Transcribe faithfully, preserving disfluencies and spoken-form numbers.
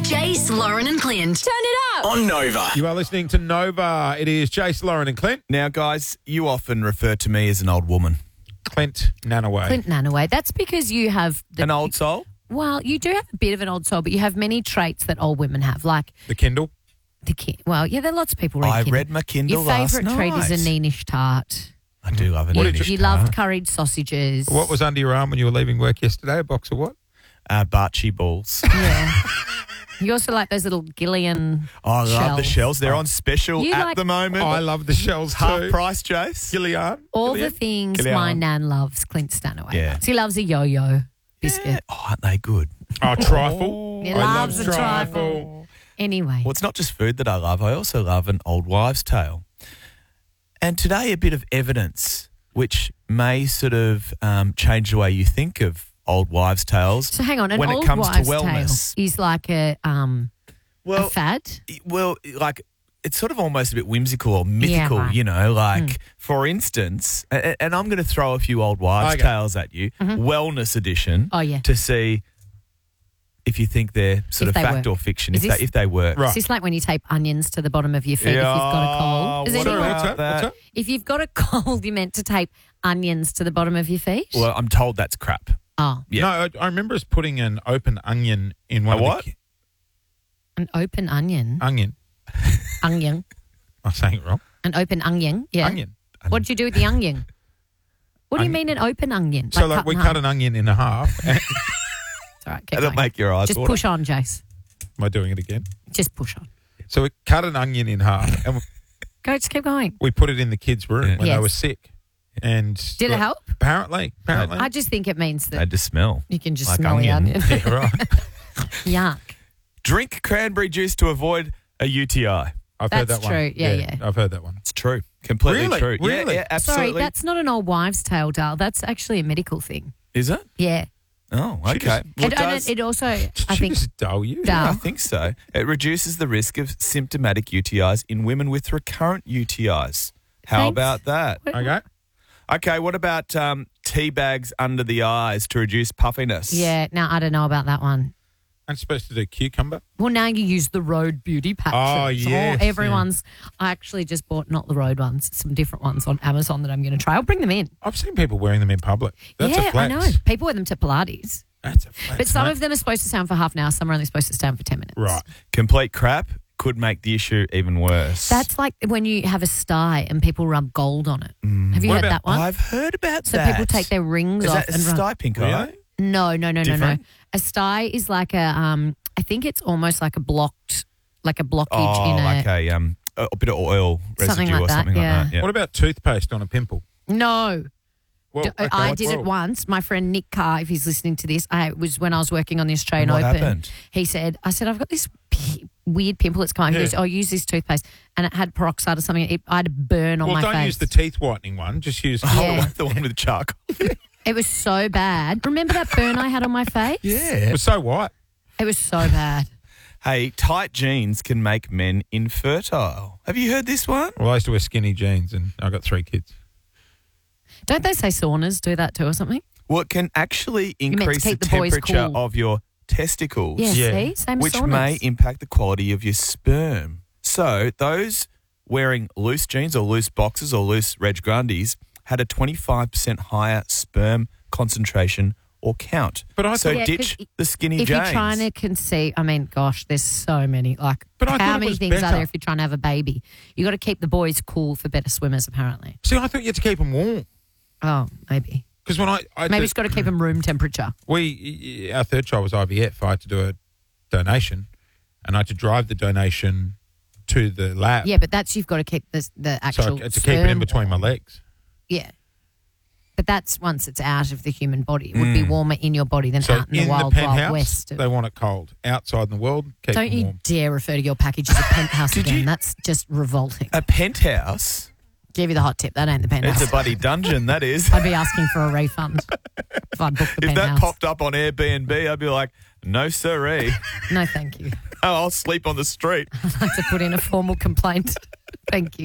Jace, Lauren and Clint. Turn it up. On Nova. You are listening to Nova. It is Jace, Lauren and Clint. Now, guys, you often refer to me as an old woman. Clint Nanaway. Clint Nanaway. That's because you have... The, An old soul? Well, you do have a bit of an old soul, but you have many traits that old women have, like The Kindle. the kid. Well, yeah, there are lots of people read I Kindle. read my Kindle Your last favourite treat is night. a Neenish tart. I do love it. What You, did you loved curried sausages. What was under your arm when you were leaving work yesterday? A box of what? Uh, Barchi balls. Yeah. You also like those little Gillian Oh, I love the shells. shells. They're on special You at like- the moment. Oh, I love the shells too. Half price, Jace. Gillian. All Gillian? the things Gillian. my nan loves, Clint Stanaway. Yeah. He loves a yo-yo biscuit. Oh, aren't they good? Oh, trifle. He I loves love a trifle. Anyway. Well, it's not just food that I love. I also love an old wives' tale. And today, a bit of evidence which may sort of um, change the way you think of old wives' tales. So hang on, an when old it comes wives' to wellness. tale is like a um Well, a fad. Well, like it's sort of almost a bit whimsical or mythical, right. you know. Like, Mm. for instance, and, and I'm going to throw a few old wives' Okay. tales at you, wellness edition, Oh yeah. to see if you think they're sort If of they fact work. or fiction, Is if this- they, if they work. Right. Is this like when you tape onions to the bottom of your feet if you've got a cold? Is what anyone- Sorry, what's about that? What's that? If you've got a cold, you're meant to tape onions to the bottom of your feet? Well, I'm told that's crap. Oh, Yeah. No, I, I remember us putting an open onion in one A of what? the... ki- an open onion. Onion. Onion. I'm saying it wrong. An open onion. Yeah. Onion. What did you do with the onion? What do you Onion. mean an open onion? So, like, cut we in cut half? an onion in half. and- It's all right, keep That'll going. make your eyes Just water. push on, Jace. Am I doing it again? Just push on. So we cut an onion in half and we- Go, just keep going. we put it in the kids' room Yeah. when Yes. they were sick. And Did it help? Apparently. Apparently. I just think it means They that just smell. you can just like smell onion. the onion. yeah, right. Yuck. Drink cranberry juice to avoid a U T I. I've heard That's that one. true. Yeah, yeah. I've heard that one. It's true. Completely Really? true. Yeah, Really? Yeah, Sorry, absolutely. that's not an old wives' tale, Dale. That's actually a medical thing. Is it? Yeah. Oh, She okay. just- Well, And, it and does- it, it also, I Did she think, just dull you? Dull. I think so. It reduces the risk of symptomatic U T Is in women with recurrent U T Is. How Thanks. about that? Okay. Okay, what about um, tea bags under the eyes to reduce puffiness? yeah, now I don't know about that one. I'm supposed to do cucumber. Well, now you use the Road Beauty patches. Oh, yes, everyone's. I actually just bought not the Road ones, some different ones on Amazon that I'm going to try. I'll bring them in. I've seen people wearing them in public. That's yeah, a flex. I know. People wear them to Pilates. That's a flex. But some mate. of them are supposed to stand for half an hour. Some are only supposed to stand for ten minutes. Right. Complete crap could make the issue even worse. That's like when you have a sty and people rub gold on it. Have you What heard about- that one? I've heard about so that. people take their rings Is off that a and rub. sty pink eye? Really? No, no, no, no, no. Different? A sty is like a. Um, I think it's almost like a blocked, like a blockage Oh, in a. like a, um, a bit of oil residue Something like or that, something yeah. like that. Yeah. What about toothpaste on a pimple? No. Well, D- okay, I what's did it wrong? once. My friend Nick Carr, if he's listening to this, I it was when I was working on the Australian What Open. happened? He said, I said, I've got this p- weird pimple that's coming. He Yeah. goes, oh, use this toothpaste. And it had peroxide or something. It, I had a burn on Well, my don't face. use the teeth whitening one. Just use. Yeah. the one with charcoal. It was so bad. Remember that burn I had on my face? It Yeah. was so white. It was so bad. Hey, tight jeans can make men infertile. Have you heard this one? Well, I used to wear skinny jeans, and I got three kids. Don't they say saunas do that too or something? Well, it can actually meant to increase the keep the boys temperature cool. of your testicles, Yeah, Yeah. see? Same which saunas. may impact the quality of your sperm. So those wearing loose jeans or loose boxes or loose Reg Grundies had a twenty-five percent higher sperm concentration or count. But I so thought- Yeah, ditch 'cause the skinny if jeans. you're trying to conceive, I mean, gosh, there's so many. Like, But I thought how it many was things are better. there if you're trying to have a baby? You got to keep the boys cool for better swimmers, apparently. See, I thought you had to keep them warm. Oh, maybe. Because when I, I Maybe did- it's got to keep them room temperature. we, our third child was I V F. I had to do a donation, and I had to drive the donation to the lab. Yeah, but that's you've got to keep the the so actual. I had to keep it in sperm between my warm. legs. Yeah, but that's once it's out of the human body. It would be warmer in your body than Mm. So out in in the wild, the wild penthouse, west. they want it cold. Outside in the world, keep Don't it you warm. dare refer to your package as a penthouse Did again. you- That's just revolting. a penthouse? Give you the hot tip. That ain't the penthouse. It's a bloody dungeon, that is. I'd be asking for a refund if I booked the If that penthouse. popped up on Airbnb, I'd be like, no siree. No, thank you. I'll sleep on the street. I'd like to put in a formal complaint. Thank you.